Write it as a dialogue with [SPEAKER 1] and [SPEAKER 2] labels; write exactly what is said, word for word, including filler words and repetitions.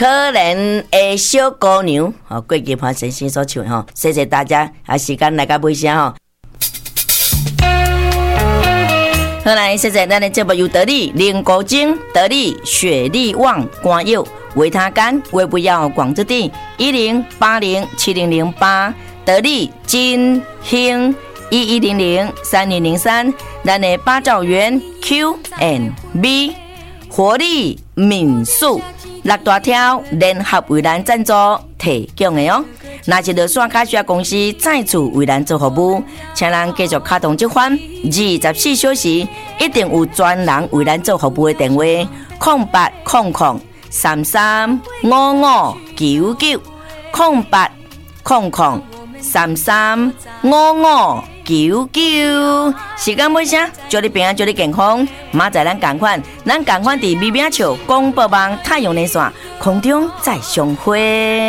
[SPEAKER 1] 可怜的小姑娘，哦，过去潘先生所唱吼，谢谢大家，啊，时间来到尾声吼。好来，谢谢咱的节目由得力、林国晶、得力、雪力旺、关佑、维他干、微不要广之地一零八零七零零八，得力金兴一一零零三零零三，咱的八兆元 Q and B 活力民宿。六大条联合为咱赞助提供的哦，那是落线卡需要公司再次为咱做服务，请咱继续卡通这款二十四小时一定有专人为咱做服务的电话：空八空空三三五五九九空八空空三三五五九九。时间尾声，祝你平安，祝你健康。明仔咱同款，咱同款伫美美笑广播网太阳连线空中再相会。